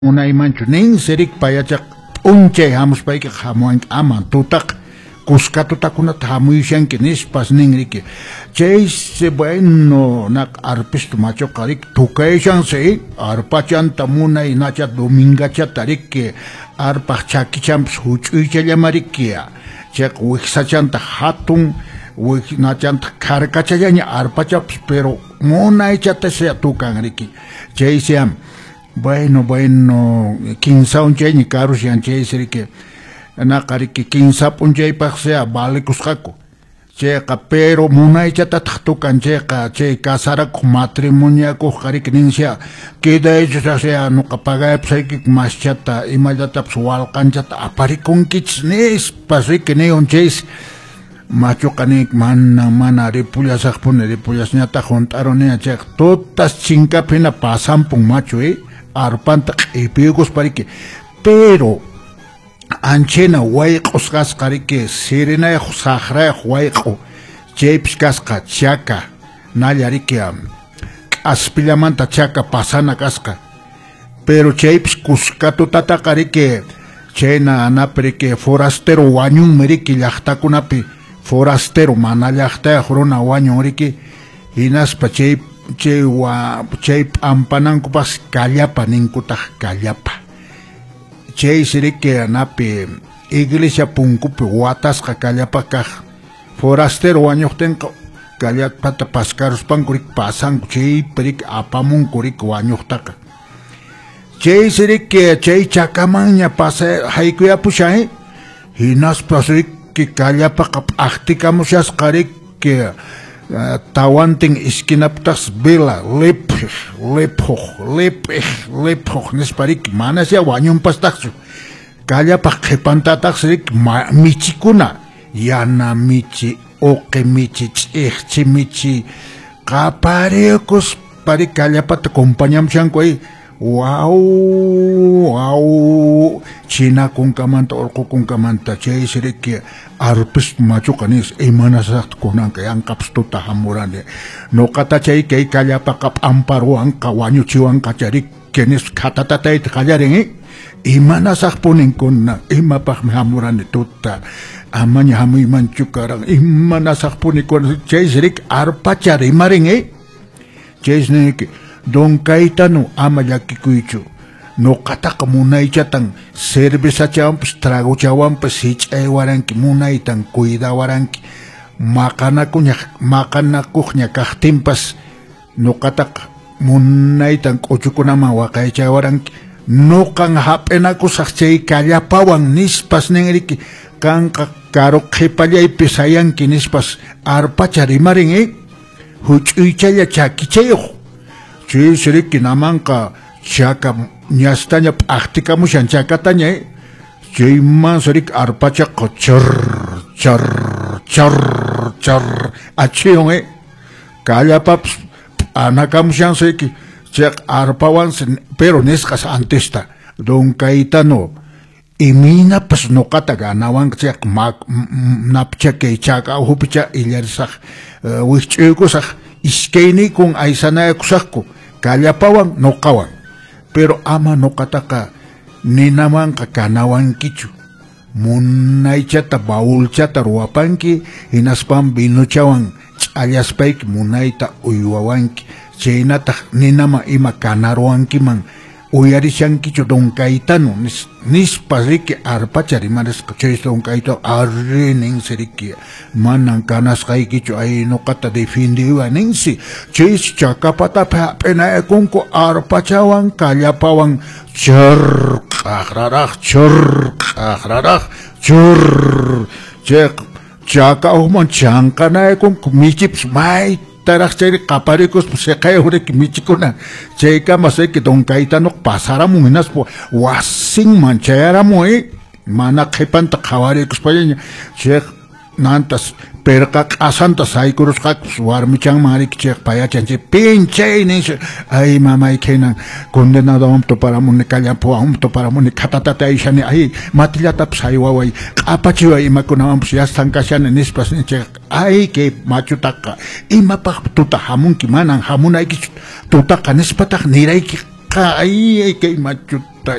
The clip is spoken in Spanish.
Unay manchu nin serik payachak unchay hamuspayki hamuanki aman tutak kuskatutakuna hamuyishanki nispas ninriki chay se bueno nak arpistu macho qarik tukayshan se arpachanta munay nacha domingachata riki arpaq chakichampas huch'uychallamarikkiya chayqa wiksachanta hatun nachanta karkachallaña arpachapas pero munaychata sea tukanriki chay seam bueno, quinza unchay ni carus yanchay sirike nakariki quinza unchay paksea vale kusqaku chayqa pero munaychata tukan chayqa chay casaraku matrimoniaku qarik ninsia queda sea nuqa pagayapsayki maschata imayatapas walqanchata aparikunkichis nispas riki ni unchays machuqanik mana ripullasaqpuni ripullasñata juntarunia chayqa tutas chinkapina pasampun machu arpanta q'ipiyukus pariki pero anchena wayq'us kasqariki sirinayuq saqrayuq wayq'u chaypis kasqa chaka nallariki k'aspillamanta chaka pasana kasqa pero chaypis kuskatutataqariki chayna anapiriki forastero wañunmiriki llaqtakunapi forastero mana llaqtayuq runa wañunriki hinaspa chay p'ampanankupas kallapa ninkutaq kallapa chay siriki anapi iglesia punkupi watasqa kallapa kaq forastero wañuqtinqa kallapata paskaruspankurik pasanku chaypirik apamunkurik wañuqtaqa chay siriki chay chakamanña haykuyapushay hinaspas riki kallapaqa p'aqtikamushasqariki tawantin iskinaptas vela lepoj nisparik mana sia wañunpastaqchu kallapaq qhipantataqsi rik michikuna yana michi oqi michi ch'iqchi michi qapariyukus parik kallapata acompañamushanku wow china kunkamanta urqu kunkamanta chay siriki arpis machuqanis imanasaq kunanka yanqapas tuta hamurani nuqata chay kay kallapaqa p'amparuwanqa wañuchiwanqa charik kenis khatatatayti qallarin imanasaq puninkuna imapaqmi hamurani tuta amaña hamuymanchu karan imanasaq punikuna chay sirik arpacha rimarin chay siniki Don Caetano ama llakikuychu nuqataqa munaychatan cervezachawanpas tragochawanpas hich'aywaranki munaytan cuidawaranki maqanakuqña kaqtinpas nuqataqa munaytan k'uchukunaman waqaychawaranki nuqan hap'inakusaq chay kallapawan nispas ninriki kanqa karu qhipallaypi sayanki nispas arpacha rimarin huch'uychalla chakichayuq chay siriki namanqa chaka ñastaña p'aqtikamushan chakataña chayman sirik arpachaqa char achiyun kallapapas p'anakamushan siriki chay arpawan pero nisqas antesta Don Caetano iminapas nuqata ganawan chay napcha kay chaka uhupicha illarisaq wich'uykusaq iskaynikun aysanayakusaqku kallapawan nuqawan pero ama nuqataqa ninamanqa kanawankichu munaychata baulchata ruwapanki hinaspan vinuchawan ch'allaspayki munayta uywawanki chaynataq ninama ima kanaruwankiman uyarishankichu Don Caetano nispas riki arpacha rimarisqa chay Don Caetano arrinin siriki manan kanasqaykichu nuqata defendiwa ninsi chay chakapatapi hap'inayakunku arpachawan kallapawan qaqraraq chay chaka uhman chanqanayakunku michips taraq chay qaparikus siqayuq michikuna chaykama sayki Don Caetano pasaramun hinaspa wasinman chayaramun mana qhipanta qhawarikuspalla chay nantas perqa q'asanta saykurusqakus warmichanman riki chay payachan chay pinchay nish ay mamay khaynan condenadawan toparamuni kallapawan toparamuni khatatata ayshani matillatapas haywaway q'apachiway imakunawanpas yastankashani nispas chay kay machutaqa imapaq tuta hamunki manan hamunaykichu tutaqa nispataq nirayki ka ay kay machuta